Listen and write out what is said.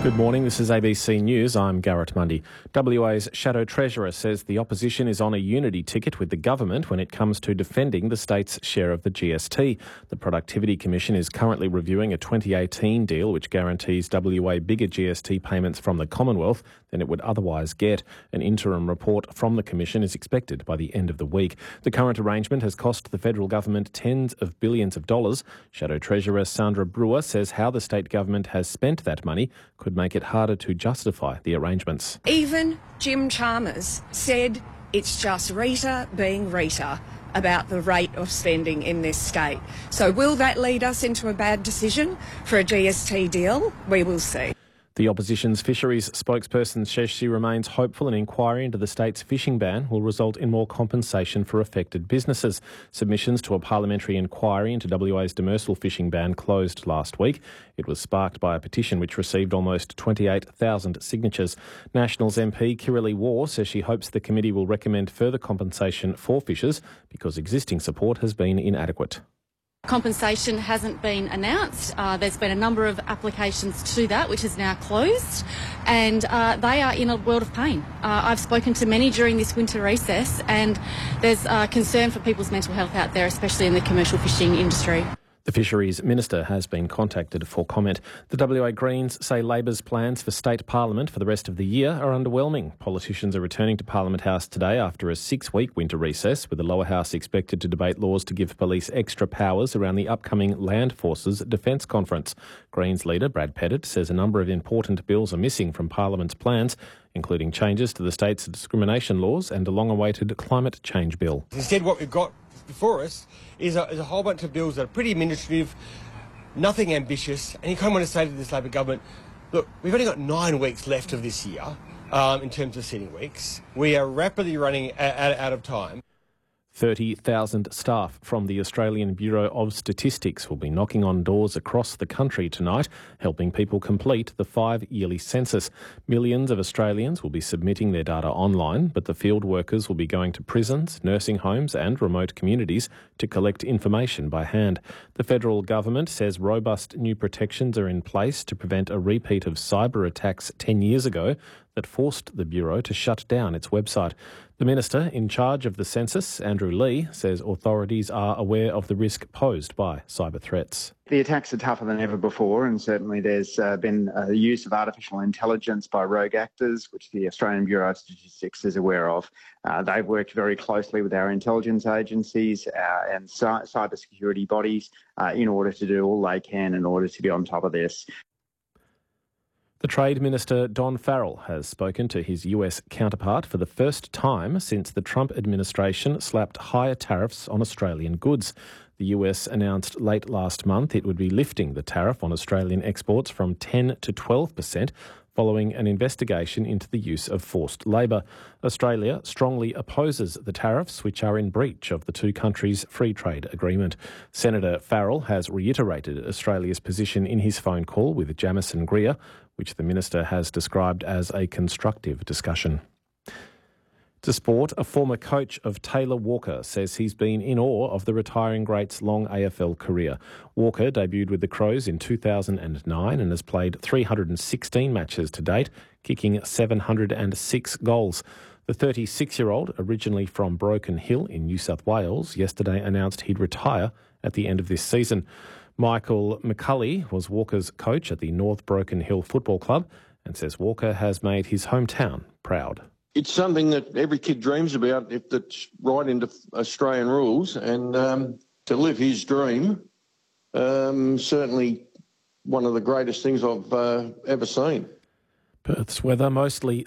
Good morning, this is ABC News. I'm Garrett Mundy. WA's Shadow Treasurer says the opposition is on a unity ticket with the government when it comes to defending the state's share of the GST. The Productivity Commission is currently reviewing a 2018 deal which guarantees WA bigger GST payments from the Commonwealth than it would otherwise get. An interim report from the Commission is expected by the end of the week. The current arrangement has cost the federal government tens of billions of dollars. Shadow Treasurer Sandra Brewer says how the state government has spent that money could make it harder to justify the arrangements. Even Jim Chalmers said it's just Rita being Rita about the rate of spending in this state. So will that lead us into a bad decision for a GST deal? We will see. The opposition's fisheries spokesperson says she remains hopeful an inquiry into the state's fishing ban will result in more compensation for affected businesses. Submissions to a parliamentary inquiry into WA's demersal fishing ban closed last week. It was sparked by a petition which received almost 28,000 signatures. Nationals MP Kirralie Waugh says she hopes the committee will recommend further compensation for fishers because existing support has been inadequate. Compensation hasn't been announced. There's been a number of applications to that, which is now closed, and they are in a world of pain. I've spoken to many during this winter recess, and there's concern for people's mental health out there, especially in the commercial fishing industry. The Fisheries Minister has been contacted for comment. The WA Greens say Labor's plans for state parliament for the rest of the year are underwhelming. Politicians are returning to Parliament House today after a 6-week winter recess, with the lower house expected to debate laws to give police extra powers around the upcoming Land Forces Defence Conference. Greens leader Brad Pettit says a number of important bills are missing from Parliament's plans, including changes to the state's discrimination laws and a long-awaited climate change bill. Instead, what we've got before us is a whole bunch of bills that are pretty administrative, nothing ambitious, and you kind of want to say to this Labor government, look, we've only got 9 weeks left of this year in terms of sitting weeks. We are rapidly running out of time. 30,000 staff from the Australian Bureau of Statistics will be knocking on doors across the country tonight, helping people complete the 5-yearly census. Millions of Australians will be submitting their data online, but the field workers will be going to prisons, nursing homes and remote communities to collect information by hand. The federal government says robust new protections are in place to prevent a repeat of cyber attacks 10 years ago that forced the Bureau to shut down its website. The Minister in charge of the census, Andrew Leigh, says authorities are aware of the risk posed by cyber threats. The attacks are tougher than ever before, and certainly there's been the use of artificial intelligence by rogue actors, which the Australian Bureau of Statistics is aware of. They've worked very closely with our intelligence agencies and cyber security bodies in order to do all they can in order to be on top of this. The Trade Minister, Don Farrell, has spoken to his US counterpart for the first time since the Trump administration slapped higher tariffs on Australian goods. The US announced late last month it would be lifting the tariff on Australian exports from 10 to 12%, following an investigation into the use of forced labour. Australia strongly opposes the tariffs, which are in breach of the two countries' free trade agreement. Senator Farrell has reiterated Australia's position in his phone call with Jamieson Greer, which the minister has described as a constructive discussion. To sport, a former coach of Taylor Walker says he's been in awe of the retiring great's long AFL career. Walker debuted with the Crows in 2009 and has played 316 matches to date, kicking 706 goals. The 36-year-old, originally from Broken Hill in New South Wales, yesterday announced he'd retire at the end of this season. Michael McCulley was Walker's coach at the North Broken Hill Football Club and says Walker has made his hometown proud. It's something that every kid dreams about if it's right into Australian rules, and to live his dream, certainly one of the greatest things I've ever seen. Perth's weather mostly